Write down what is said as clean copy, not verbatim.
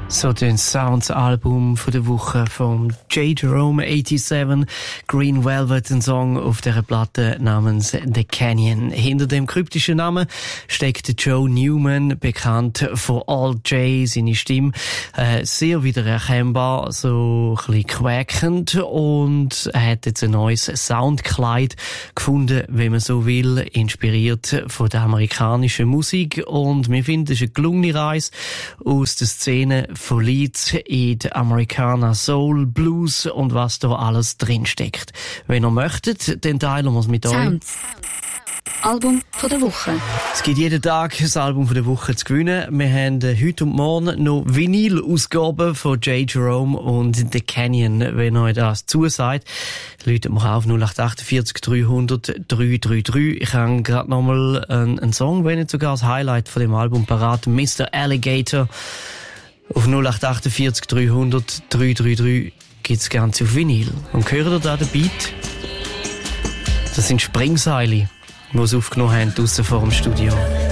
So den Sounds-Album von der Woche vom J. Jerome 87, Green Velvet, ein Song auf der Platte namens The Canyon. Hinter dem kryptischen Namen steckt Joe Newman, bekannt von All J, seine Stimme sehr wiedererkennbar, so ein bisschen quäkend, und er hat jetzt ein neues Soundkleid gefunden, wenn man so will, inspiriert von der amerikanischen Musik, und wir finden, es ist eine gelungene Reise aus der Szene von Leeds in der Americana Soul, Blues und was da alles drinsteckt. Wenn ihr möchtet, dann teilen wir es mit euch. Sounds. Album von der Woche. Es gibt jeden Tag ein Album von der Woche zu gewinnen. Wir haben heute und morgen noch Vinyl-Ausgaben von J. Jerome und The Canyon. Wenn euch das zusagt, läutet mich auf 0848 300 333. Ich habe gerade nochmal einen Song, wenn nicht sogar das Highlight von dem Album parat, Mr. Alligator. Auf 0848 300 333 gibt's ganz auf Vinyl. Und hört ihr da den Beat? Das sind Springseile, die sie aufgenommen haben, draussen vor dem Studio.